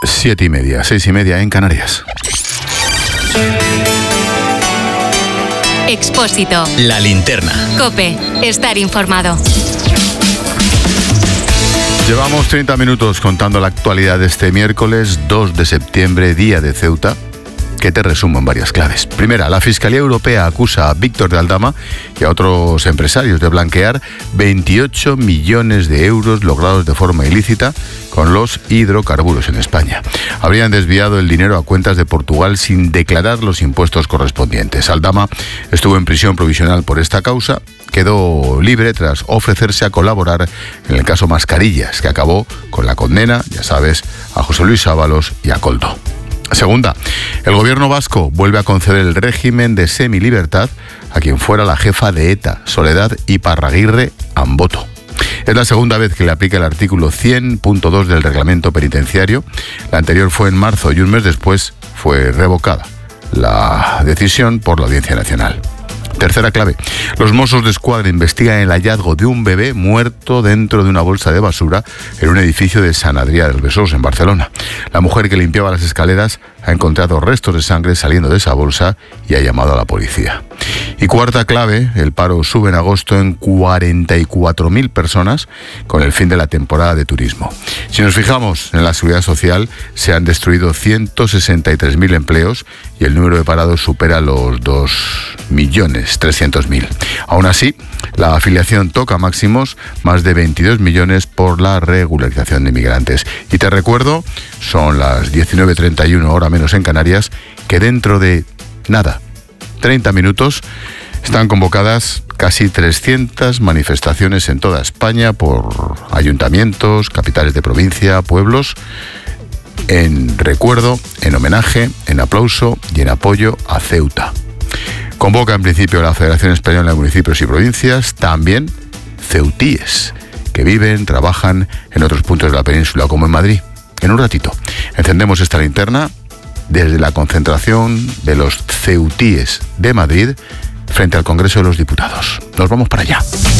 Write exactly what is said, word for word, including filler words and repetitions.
Siete y media, seis y media en Canarias. Expósito. La linterna. COPE. Estar informado. Llevamos treinta minutos contando la actualidad de este miércoles dos de septiembre, día de Ceuta, que te resumo en varias claves. Primera, la Fiscalía Europea acusa a Víctor de Aldama y a otros empresarios de blanquear veintiocho millones de euros logrados de forma ilícita con los hidrocarburos en España. Habrían desviado el dinero a cuentas de Portugal sin declarar los impuestos correspondientes. Aldama estuvo en prisión provisional por esta causa. Quedó libre tras ofrecerse a colaborar en el caso Mascarillas, que acabó con la condena, ya sabes, a José Luis Ábalos y a Koldo. Segunda, el gobierno vasco vuelve a conceder el régimen de semilibertad a quien fuera la jefa de ETA, Soledad Iparraguirre Amboto. Es la segunda vez que le aplica el artículo cien punto dos del reglamento penitenciario. La anterior fue en marzo y un mes después fue revocada la decisión por la Audiencia Nacional. Tercera clave. Los Mossos d'Esquadra investigan el hallazgo de un bebé muerto dentro de una bolsa de basura en un edificio de Sant Adrià del Besòs, en Barcelona. La mujer que limpiaba las escaleras ha encontrado restos de sangre saliendo de esa bolsa y ha llamado a la policía. Y cuarta clave, el paro sube en agosto en cuarenta y cuatro mil personas con el fin de la temporada de turismo. Si nos fijamos en la seguridad social, se han destruido ciento sesenta y tres mil empleos y el número de parados supera los dos millones trescientos mil. Aún así, la afiliación toca máximos, más de veintidós millones por la regularización de inmigrantes. Y te recuerdo, son las diecinueve treinta y uno, hora menos en Canarias, que dentro de nada, treinta minutos, están convocadas casi trescientas manifestaciones en toda España por ayuntamientos, capitales de provincia, pueblos, en recuerdo, en homenaje, en aplauso y en apoyo a Ceuta. Convoca en principio la Federación Española de Municipios y Provincias, también ceutíes, que viven, trabajan en otros puntos de la península, como en Madrid. En un ratito encendemos esta linterna desde la concentración de los ceutíes de Madrid frente al Congreso de los Diputados. Nos vamos para allá.